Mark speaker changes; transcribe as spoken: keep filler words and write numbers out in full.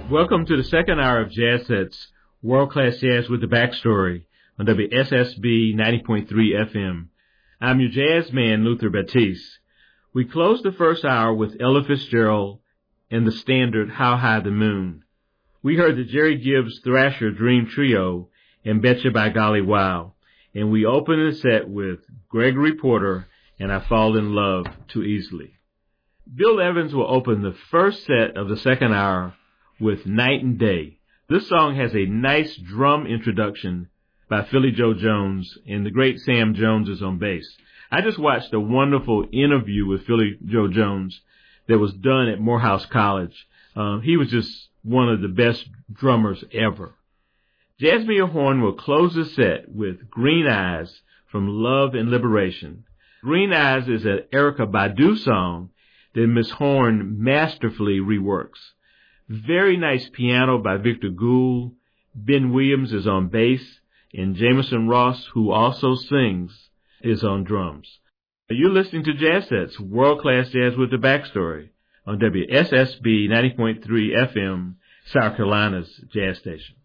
Speaker 1: Welcome to the second hour of Jazz Sets, world-class jazz with the backstory on W S S B ninety point three F M. I'm your jazz man, Luther Batiste. We closed the first hour with Ella Fitzgerald and the standard How High the Moon. We heard the Jerry Gibbs Thrasher Dream Trio and Betcha by Golly Wow. And we opened the set with Gregory Porter and I Fall in Love Too Easily. Bill Evans will open the first set of the second hour with Night and Day. This song has a nice drum introduction by Philly Joe Jones, and the great Sam Jones is on bass. I just watched a wonderful interview with Philly Joe Jones that was done at Morehouse College. Um, he was just one of the best drummers ever. Jasmine Horn will close the set with Green Eyes from Love and Liberation. Green Eyes is an Erykah Badu song that Miss Horn masterfully reworks. Very nice piano by Victor Gould. Ben Williams is on bass, and Jameson Ross, who also sings, is on drums. You're listening to Jazz Sets, world-class jazz with the backstory, on W S S B ninety point three F M, South Carolina's jazz station.